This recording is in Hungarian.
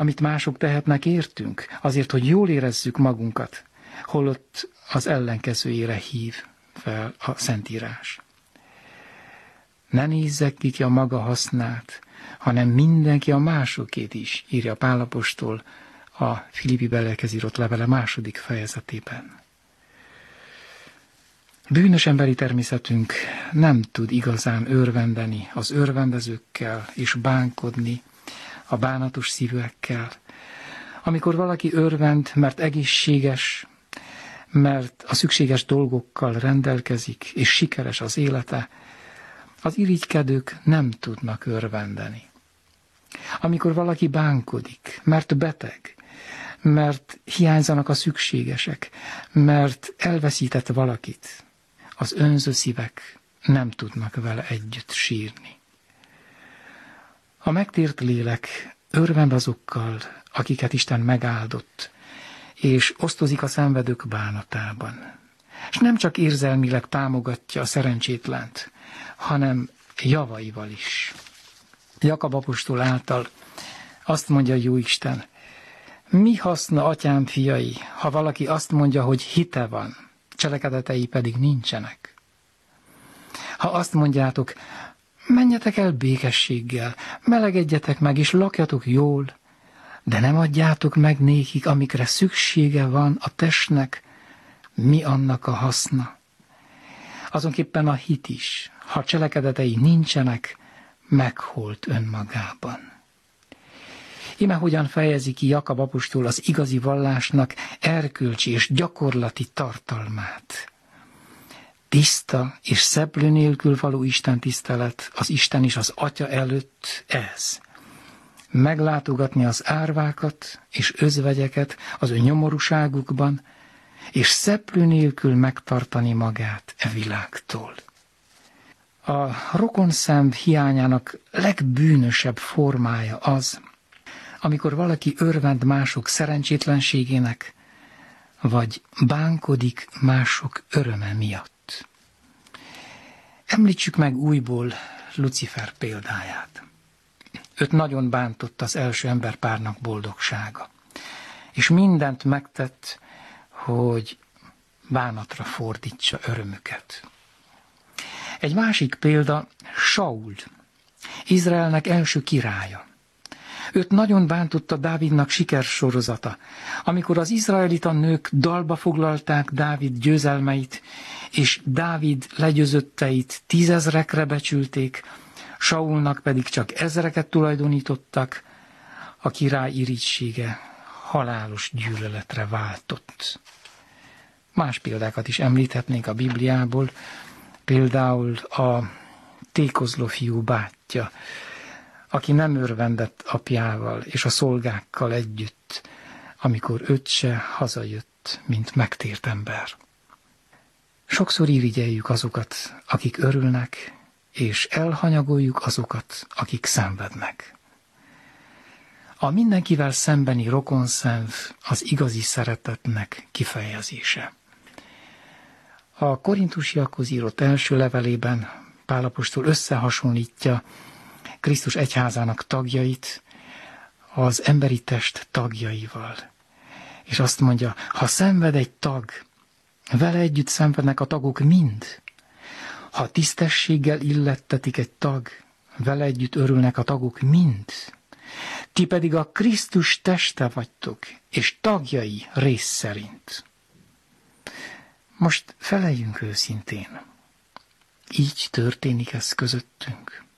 amit mások tehetnek értünk, azért, hogy jól érezzük magunkat, holott az ellenkezőjére hív fel a Szentírás. Ne nézzek ki a maga hasznát, hanem mindenki a másokét is, írja Pál apostol a Filippiekhez írott levele 2. fejezetében. Bűnös emberi természetünk nem tud igazán örvendeni az örvendezőkkel és bánkodni a bánatos szívűekkel. Amikor valaki örvend, mert egészséges, mert a szükséges dolgokkal rendelkezik, és sikeres az élete, az irigykedők nem tudnak örvendeni. Amikor valaki bánkodik, mert beteg, mert hiányzanak a szükségesek, mert elveszített valakit, az önző szívek nem tudnak vele együtt sírni. A megtért lélek örvend azokkal, akiket Isten megáldott, és osztozik a szenvedők bánatában. És nem csak érzelmileg támogatja a szerencsétlent, hanem javaival is. Jakab apostol által azt mondja Jóisten, mi haszna, atyám fiai, ha valaki azt mondja, hogy hite van, cselekedetei pedig nincsenek. Ha azt mondjátok, menjetek el békességgel, melegedjetek meg és lakjatok jól, de nem adjátok meg nékik, amikre szüksége van a testnek, mi annak a haszna? Azonképpen a hit is, ha cselekedetei nincsenek, megholt önmagában. Íme hogyan fejezi ki Jakab apostol az igazi vallásnak erkölcsi és gyakorlati tartalmát. Tiszta és szeplő nélkül való istentisztelet az Isten és az Atya előtt ez. Meglátogatni az árvákat és özvegyeket az ő nyomorúságukban, és szeplő nélkül megtartani magát e világtól. A rokonszenv hiányának legbűnösebb formája az, amikor valaki örvend mások szerencsétlenségének, vagy bánkodik mások öröme miatt. Említsük meg újból Lucifer példáját. Őt nagyon bántott az első emberpárnak boldogsága, és mindent megtett, hogy bánatra fordítsa örömüket. Egy másik példa Saul, Izraelnek első királya. Őt nagyon bántotta Dávidnak sikersorozata, amikor az izraelita nők dalba foglalták Dávid győzelmeit, és Dávid legyőzötteit 10 000-ekre becsülték, Saulnak pedig csak 1000-eket tulajdonítottak, a király irigysége halálos gyűlöletre váltott. Más példákat is említhetnénk a Bibliából, például a tékozló fiú bátyja, aki nem örvendett apjával és a szolgákkal együtt, amikor öccse hazajött, mint megtért ember. Sokszor irigyeljük azokat, akik örülnek, és elhanyagoljuk azokat, akik szenvednek. A mindenkivel szembeni rokonszenv az igazi szeretetnek kifejezése. A korintusiakhoz írott első levelében Pál apostol összehasonlítja Krisztus egyházának tagjait az emberi test tagjaival. És azt mondja, ha szenved egy tag, vele együtt szenvednek a tagok mind. Ha tisztességgel illettetik egy tag, vele együtt örülnek a tagok mind. Ti pedig a Krisztus teste vagytok, és tagjai rész szerint. Most feleljünk őszintén. Így történik ez közöttünk.